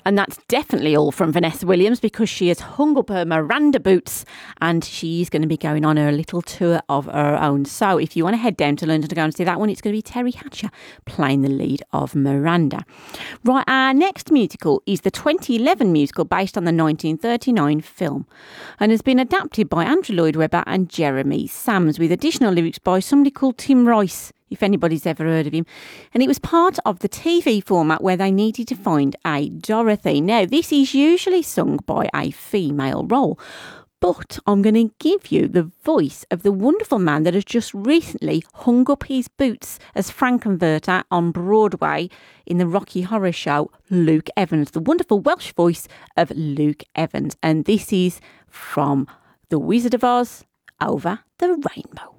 And that's definitely all from Vanessa Williams, because she has hung up her Miranda boots and she's going to be going on her little tour of her own. So if you want to head down to London to go and see that one, it's going to be Terry Hatcher playing the lead of Miranda. Right, our next musical is the 2011 musical based on the 1939 film and has been adapted by Andrew Lloyd Webber and Jeremy Sams, with additional lyrics by somebody called Tim Rice, if anybody's ever heard of him. And it was part of the TV format where they needed to find a Dorothy. Now, this is usually sung by a female role, but I'm going to give you the voice of the wonderful man that has just recently hung up his boots as Frankenwerter on Broadway in the Rocky Horror Show, Luke Evans, the wonderful Welsh voice of Luke Evans. And this is from The Wizard of Oz, Over the Rainbow.